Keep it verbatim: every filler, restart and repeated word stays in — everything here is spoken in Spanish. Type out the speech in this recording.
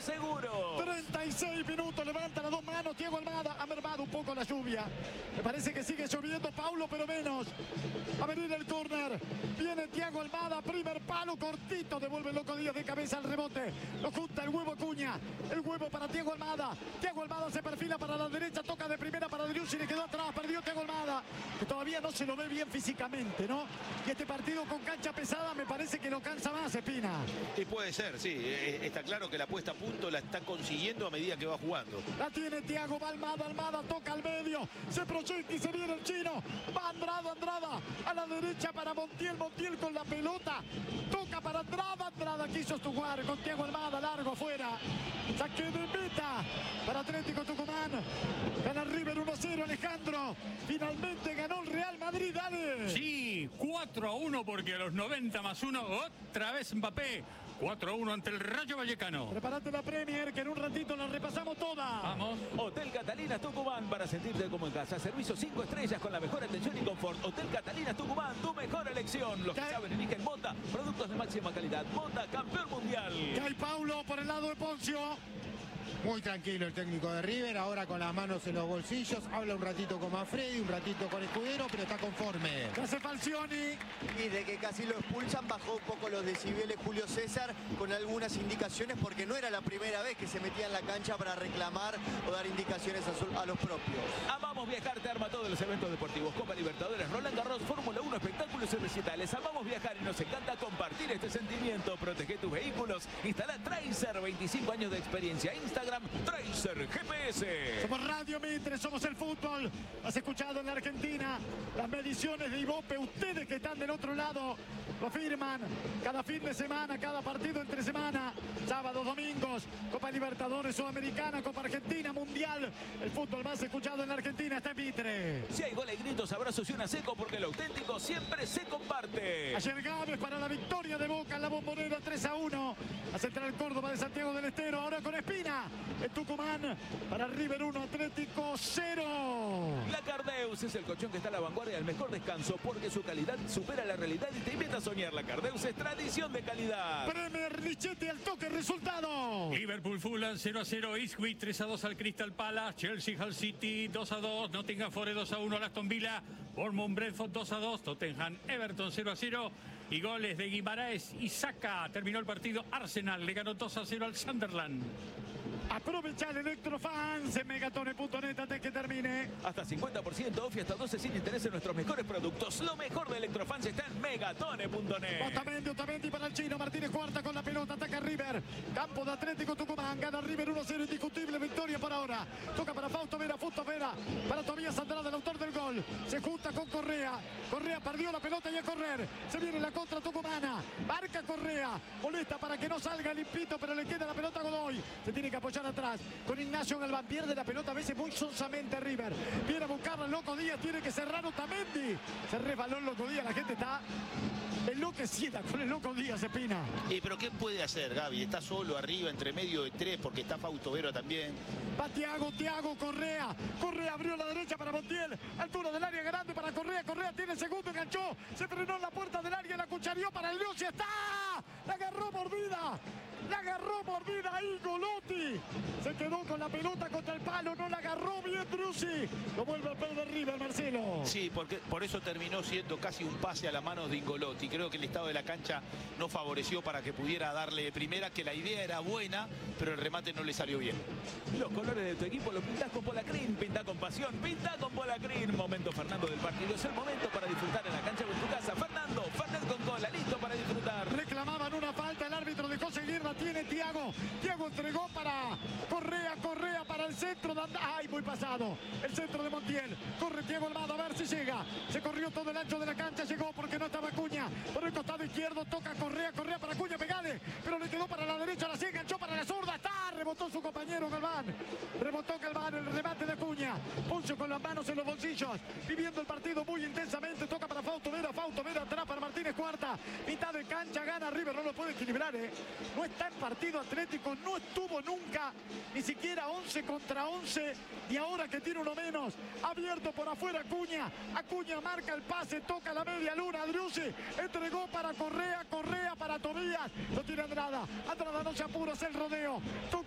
seguro. treinta y seis minutos, levanta las dos manos Thiago Almada. Ha mermado un poco la lluvia. Me parece que sigue lloviendo, Paulo, pero menos. A venir el córner. Viene Thiago Almada, primer palo cortito. Devuelve el Loco Díaz de cabeza al rebote. Lo junta el huevo Acuña. El huevo para Thiago Almada. Thiago Almada se perfila para la derecha, toca de primera para Driussi, le quedó atrás, perdió Thiago Almada, que todavía no se lo ve bien físicamente, ¿no? Y este partido con cancha pesada me parece que lo cansa más, Espina. Y puede ser, sí. Está claro que la puesta a punto la está consiguiendo a medida que va jugando. La tiene Thiago, va Almada, Almada toca al medio, se proyecta y se viene el chino. Va Andrada, Andrada a la derecha para Montiel, Montiel con la pelota. Toca para Andrada, Andrada quiso jugar con Thiago Almada, largo afuera. Saque de meta para Atlético Tucumán. Gana River uno a cero, Alejandro. Finalmente ganó el Real Madrid, dale. Sí, cuatro a uno porque a los noventa más uno, otra vez Mbappé. cuatro a uno ante el Rayo Vallecano. Prepárate la Premier, que en un ratito la repasamos toda. Vamos. Hotel Catalina Tucumán, para sentirte como en casa. Servicio cinco estrellas con la mejor atención y confort. Hotel Catalina Tucumán, tu mejor elección. Los que ¿Qué? saben eligen Mota, productos de máxima calidad. Mota, campeón mundial. ¿Qué hay, Paulo, por el lado de Poncio? Muy tranquilo el técnico de River, ahora con las manos en los bolsillos, habla un ratito con Manfredi, un ratito con Escudero, pero está conforme. ¿Qué hace Falcioni? Y de que casi lo expulsan, bajó un poco los decibeles Julio César con algunas indicaciones, porque no era la primera vez que se metía en la cancha para reclamar o dar indicaciones a, su, a los propios. Amamos Viajar, te arma todos los eventos deportivos. Copa Libertadores, Roland Garros, Fórmula uno, espectáculos y recitales. Amamos viajar y nos encanta compartir este sentimiento. Protege tus vehículos. Instala Tracer, veinticinco años de experiencia. Instagram, Tracer G P S. Somos Radio Mitre, somos el fútbol. Has escuchado en la Argentina las mediciones de Ibope. Ustedes que están del otro lado lo firman. Cada fin de semana, cada partido entre semana. Sábados, domingos, Copa Libertadores, Sudamericana, Copa Argentina, Mundial. El fútbol más escuchado en la Argentina está en Mitre. Si hay goles, gritos, abrazos y una seco, porque lo auténtico siempre se comparte. Ayer Gámez para la victoria de Boca en la Bombonera, tres a uno. A Central Córdoba de Santiago del Estero, ahora con Espina. En Tucumán, para River uno, Atlético cero. La Cardeus es el colchón que está a la vanguardia del mejor descanso, porque su calidad supera la realidad y te invita a soñar. La Cardeus es tradición de calidad. Premier Lichete al toque, resultado. Liverpool Fulham cero a cero, Ipswich tres a dos al Crystal Palace, Chelsea Hull City dos a dos, Nottingham Forest dos a uno al Aston Villa, Bournemouth Brentford dos a dos, Tottenham Everton cero a cero y goles de Guimaraes y Saka. Terminó el partido, Arsenal le ganó dos a cero al Sunderland. Aprovechar Electrofans en megatone punto net antes que termine. Hasta cincuenta por ciento off y hasta doce sin interés en nuestros mejores productos. Lo mejor de Electrofans está en megatone punto net. Otamendi, Otamendi para el chino. Martínez cuarta con la pelota. Ataca River. Campo de Atlético Tucumán. Gana River uno a cero. Indiscutible victoria por ahora. Toca para Fausto Vera. Fausto Vera. Para Tobías Andrada, el autor del gol. Se junta con Correa. Correa perdió la pelota y a correr. Se viene la contra tucumana. Marca Correa. Molesta para que no salga limpito, pero le queda la pelota a Godoy. Se tiene que apoyar atrás con Ignacio Galván. Pierde la pelota a veces muy sonsamente River. Viene a buscarla el Loco Díaz. Tiene que cerrar Otamendi. Se resbaló el Loco Díaz. La gente está enloquecida con el Loco Díaz, Espina. Eh, pero ¿qué puede hacer, Gaby? Está solo arriba, entre medio de tres, porque está Fausto Vera también. Va Thiago, Thiago, Correa. Correa abrió la derecha para Montiel. Altura del área grande para Correa. Correa tiene el segundo, enganchó. Se frenó en la puerta del área, la cucharió para el Dios y está. La agarró mordida. La agarró mordida ahí Golotti. Se quedó con la pelota contra el palo. No la agarró bien Driussi. Lo vuelve a perder River, Marcelo. Sí, porque por eso terminó siendo casi un pase a la mano de Ingolotti. Creo que el estado de la cancha no favoreció para que pudiera darle de primera, que la idea era buena, pero el remate no le salió bien. Los colores de tu equipo los pintás con Polacrin. Pinta con pasión, pinta con Polacrin. Momento Fernando del partido. Es el momento para disfrutar en la cancha o en tu casa. Fernando, Fernández con cola, listo para disfrutar. Reclamaban una falta, el árbitro dejó seguir, la tiene Thiago. Thiago entregó para Correa, Correa para el centro de And- ay, muy pasado. El centro de Montiel. Corre Thiago Almada, a ver si llega. Se corrió todo el ancho de la cancha, llegó porque no estaba Acuña. Por el costado izquierdo toca Correa, Correa para Acuña, pegale. Pero le quedó para la derecha, la sigue, enganchó para la zurda. Está, rebotó su compañero Galván. Rebotó Galván, el remate de Acuña. Poncio con las manos en los bolsillos. Viviendo el partido muy intensamente. Toca para Fausto Vera, Fausto Vera atrás para Martínez cuarta. Mitad de cancha, gana River, no lo puede equilibrar, ¿eh? No está en partido Atlético, no estuvo nunca, ni siquiera once contra once, y ahora que tiene uno menos, abierto por afuera Acuña, Acuña marca el pase, toca la media luna, Driussi, entregó para Correa, Correa para Tobías, lo tiene Andrada, Andrada no se apura, hace el rodeo,